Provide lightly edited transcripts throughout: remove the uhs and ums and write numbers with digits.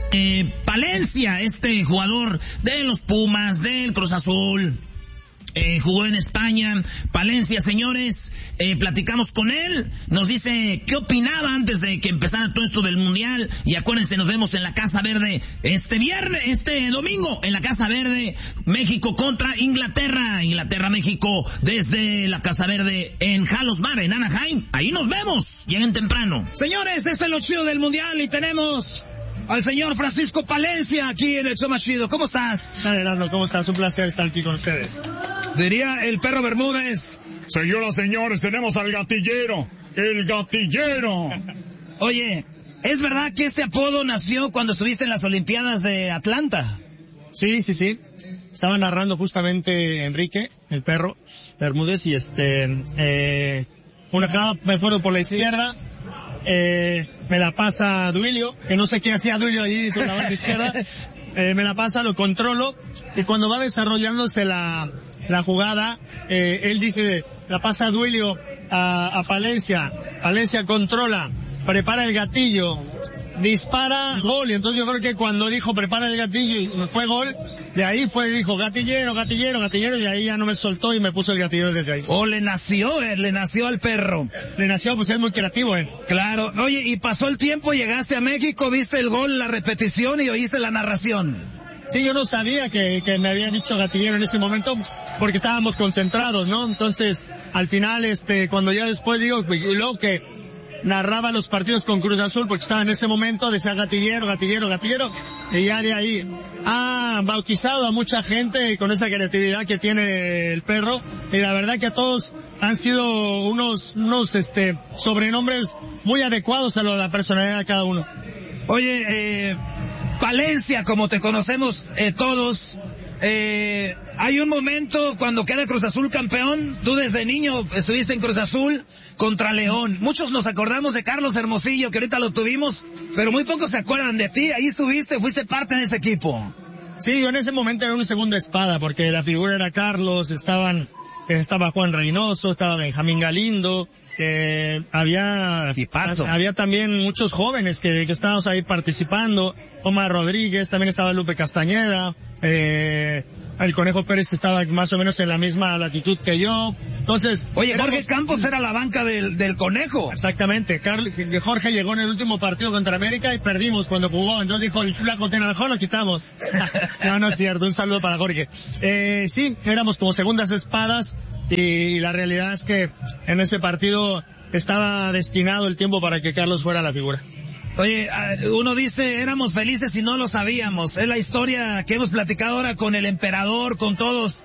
Palencia, este jugador de los Pumas, del Cruz Azul, jugó en España. Palencia, señores, platicamos con él, nos dice qué opinaba antes de que empezara todo esto del Mundial. Y acuérdense, nos vemos en la Casa Verde este domingo, en la Casa Verde, México contra Inglaterra. México, desde la Casa Verde en Halos Bar, en Anaheim. Ahí nos vemos, lleguen temprano. Señores, este es lo chido del Mundial y tenemos al señor Francisco Palencia aquí en el show más chido. ¿Cómo estás? Gerardo, ¿cómo estás? Un placer estar aquí con ustedes. Diría el perro Bermúdez. Señoras, señores, tenemos al gatillero. ¡El gatillero! Oye, ¿es verdad que este apodo nació cuando estuviste en las Olimpiadas de Atlanta? Sí. Estaba narrando justamente Enrique, el perro Bermúdez, y me fueron por la izquierda. Me la pasa Duilio, que no sé qué hacía Duilio allí por la banda izquierda. Me la pasa, lo controlo, y cuando va desarrollándose la jugada, él dice, la pasa Duilio a Palencia controla, prepara el gatillo, dispara, gol. Y entonces yo creo que cuando dijo prepara el gatillo y fue gol, de ahí dijo gatillero, y ahí ya no me soltó y me puso el gatillero desde ahí. Le nació al perro. Le nació, pues es muy creativo, Claro. Oye, y pasó el tiempo, llegaste a México, viste el gol, la repetición y oíste la narración. Sí, yo no sabía que me habían dicho gatillero en ese momento, porque estábamos concentrados, ¿no? Entonces, al final, cuando ya después digo, y luego que narraba los partidos con Cruz Azul, porque estaba en ese momento, decía gatillero, y ya de ahí ha bautizado a mucha gente con esa creatividad que tiene el perro, y la verdad que a todos han sido unos sobrenombres muy adecuados a la personalidad de cada uno. Oye, Palencia, como te conocemos todos, hay un momento cuando queda Cruz Azul campeón, tú desde niño estuviste en Cruz Azul contra León. Muchos nos acordamos de Carlos Hermosillo, que ahorita lo tuvimos, pero muy pocos se acuerdan de ti. Ahí estuviste, fuiste parte de ese equipo. Sí, yo en ese momento era una segunda espada, porque la figura era Carlos, estaba Juan Reynoso, estaba Benjamín Galindo, había también muchos jóvenes que estábamos ahí participando, Omar Rodríguez, también estaba Lupe Castañeda, el Conejo Pérez estaba más o menos en la misma latitud que yo. Entonces, oye, Jorge Campos era la banca del Conejo. Exactamente. Jorge llegó en el último partido contra América y perdimos cuando jugó. Entonces dijo, el flaco tiene mejor, lo quitamos. No es cierto. Un saludo para Jorge. Sí, éramos como segundas espadas, y la realidad es que en ese partido estaba destinado el tiempo para que Carlos fuera la figura. Oye, uno dice, éramos felices y no lo sabíamos. Es la historia que hemos platicado ahora con el emperador, con todos.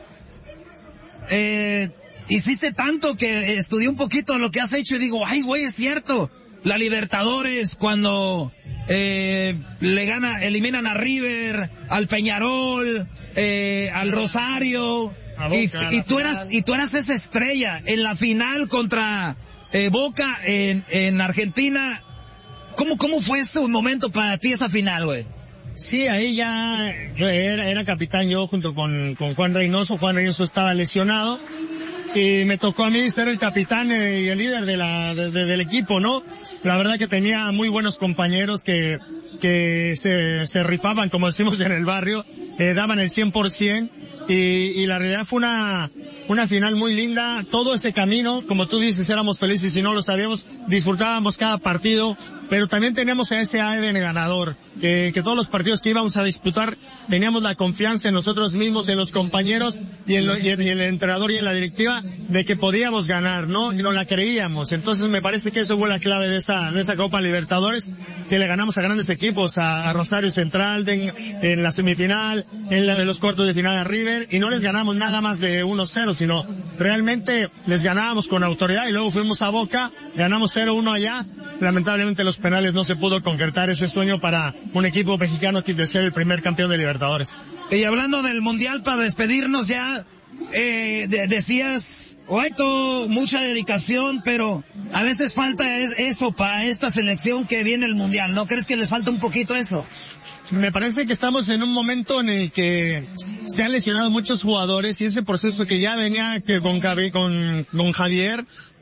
Hiciste tanto que estudié un poquito lo que has hecho y digo, ay güey, es cierto. La Libertadores, cuando eliminan a River, al Peñarol, al Rosario, y tú eras esa estrella en la final contra Boca en Argentina. ¿Cómo fue ese momento para ti, esa final, güey? Sí, ahí ya era capitán yo junto con Juan Reynoso. Juan Reynoso estaba lesionado y me tocó a mí ser el capitán y el líder del equipo, ¿no? La verdad que tenía muy buenos compañeros que se rifaban, como decimos en el barrio, daban el 100%, y la realidad fue una final muy linda. Todo ese camino, como tú dices, éramos felices y no lo sabíamos, disfrutábamos cada partido, pero también teníamos ese ADN ganador, que todos los partidos que íbamos a disputar teníamos la confianza en nosotros mismos, en los compañeros y en el entrenador y en la directiva, de que podíamos ganar, ¿no? Y nos la creíamos. Entonces me parece que eso fue la clave de esa Copa Libertadores, que le ganamos a grandes equipos, a Rosario Central en la semifinal, en los cuartos de final a River, y no les ganamos nada más de 1-0, sino realmente les ganábamos con autoridad, y luego fuimos a Boca, ganamos 0-1 allá. Lamentablemente los penales no se pudo concretar ese sueño para un equipo mexicano de ser el primer campeón de Libertadores. Y hablando del Mundial, para despedirnos ya, decías, Oito, mucha dedicación, pero a veces falta eso para esta selección que viene el Mundial. ¿No crees que les falta un poquito eso? Me parece que estamos en un momento en el que se han lesionado muchos jugadores, y ese proceso que ya venía con Javier,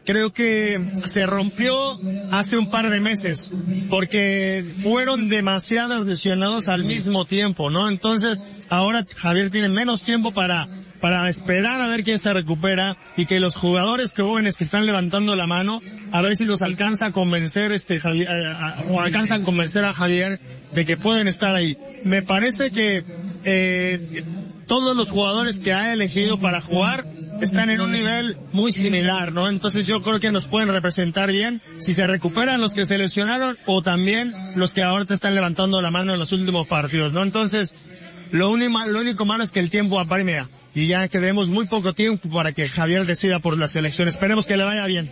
creo que se rompió hace un par de meses, porque fueron demasiados lesionados al mismo tiempo, ¿no? Entonces, ahora Javier tiene menos tiempo para esperar a ver quién se recupera y que los jugadores jóvenes que están levantando la mano, a ver si los alcanza a convencer Javier, o alcanzan a convencer a Javier de que pueden estar ahí. Me parece que todos los jugadores que ha elegido para jugar están en un nivel muy similar, ¿no? Entonces yo creo que nos pueden representar bien si se recuperan los que se lesionaron o también los que ahora te están levantando la mano en los últimos partidos, ¿no? Entonces, lo único malo es que el tiempo apremia y ya quedemos muy poco tiempo para que Javier decida por la selección. Esperemos que le vaya bien.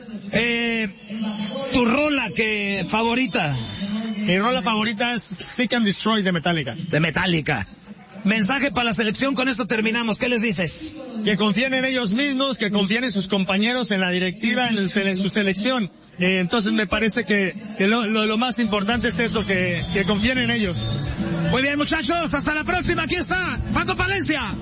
¿Tu rola favorita? Mi rola favorita es Seek and Destroy de Metallica. De Metallica. Mensaje para la selección, con esto terminamos. ¿Qué les dices? Que confíen en ellos mismos, que confíen en sus compañeros, en la directiva, en su selección. Entonces me parece que lo más importante es eso, que confíen en ellos. Muy bien, muchachos, hasta la próxima. Aquí está Pato Palencia.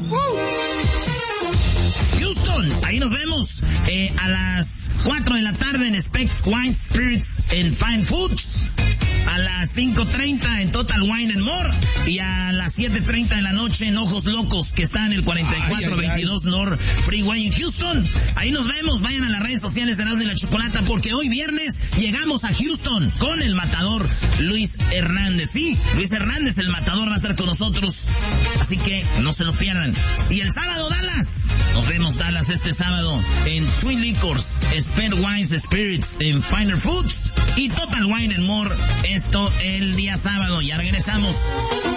Houston, ahí nos vemos a las 4 de la tarde en Specs Wine Spirits en Fine Foods, a las 5:30 en Total Wine and More y a las 7:30 de la noche en Ojos Locos, que está en el 4422 North Freeway en Houston. Ahí nos vemos, vayan a las redes sociales de Erasmo y la Chocolata, porque hoy viernes llegamos a Houston con el matador Luis Hernández. Sí, Luis Hernández, el matador, va a estar con nosotros, así que no se lo pierdan. Y el sábado, Dallas. Nos vemos, Dallas, este sábado en Twin Liquors, Sped Wines Spirits en Finer Foods y Total Wine and More, esto el día sábado. Ya regresamos.